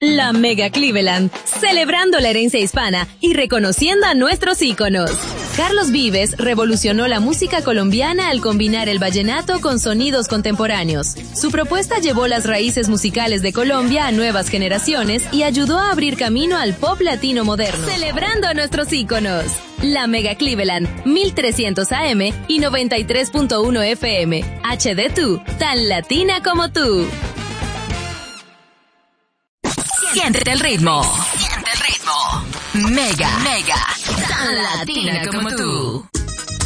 La Mega Cleveland, celebrando la herencia hispana y reconociendo a nuestros íconos. Carlos Vives revolucionó la música colombiana al combinar el vallenato con sonidos contemporáneos. Su propuesta llevó las raíces musicales de Colombia a nuevas generaciones y ayudó a abrir camino al pop latino moderno. Celebrando a nuestros íconos. La Mega Cleveland, 1300 AM y 93.1 FM. HD2, tan latina como tú. Siente el ritmo. Siente el ritmo. Mega, tan latina como tú.